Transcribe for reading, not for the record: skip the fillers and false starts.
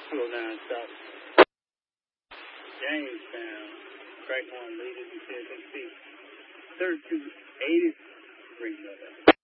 209 South Jamestown. Crack one leaders, you said they see 3283.